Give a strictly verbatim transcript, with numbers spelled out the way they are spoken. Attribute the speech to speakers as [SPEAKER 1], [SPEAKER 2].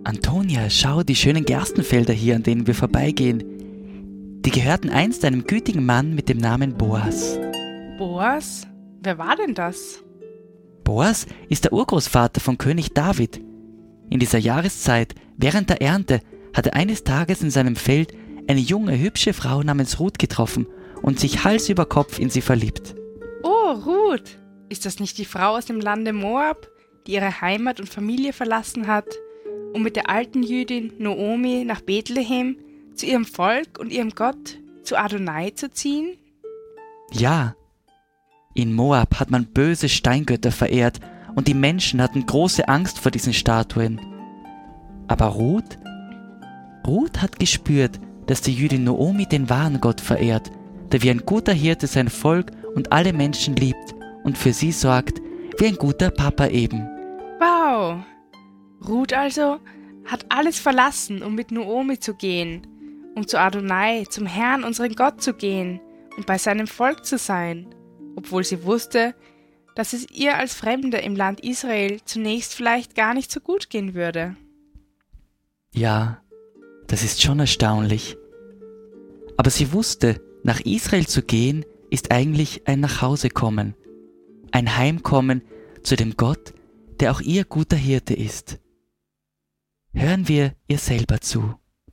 [SPEAKER 1] Antonia, schau, die schönen Gerstenfelder hier, an denen wir vorbeigehen. Die gehörten einst einem gütigen Mann mit dem Namen Boas.
[SPEAKER 2] Boas? Wer war denn das?
[SPEAKER 1] Boas ist der Urgroßvater von König David. In dieser Jahreszeit, während der Ernte, hat er eines Tages in seinem Feld eine junge, hübsche Frau namens Ruth getroffen und sich Hals über Kopf in sie verliebt.
[SPEAKER 2] Oh, Ruth! Ist das nicht die Frau aus dem Lande Moab, die ihre Heimat und Familie verlassen hat, um mit der alten Jüdin Noomi nach Bethlehem zu ihrem Volk und ihrem Gott, zu Adonai, zu ziehen?
[SPEAKER 1] Ja, in Moab hat man böse Steingötter verehrt und die Menschen hatten große Angst vor diesen Statuen. Aber Ruth? Ruth hat gespürt, dass die Jüdin Noomi den wahren Gott verehrt, der wie ein guter Hirte sein Volk und alle Menschen liebt und für sie sorgt, wie ein guter Papa eben.
[SPEAKER 2] Wow! Ruth also hat alles verlassen, um mit Noomi zu gehen, um zu Adonai, zum Herrn, unseren Gott zu gehen und bei seinem Volk zu sein, obwohl sie wusste, dass es ihr als Fremde im Land Israel zunächst vielleicht gar nicht so gut gehen würde.
[SPEAKER 1] Ja, das ist schon erstaunlich. Aber sie wusste, nach Israel zu gehen, ist eigentlich ein Nachhausekommen, ein Heimkommen zu dem Gott, der auch ihr guter Hirte ist. Hören wir ihr selber zu.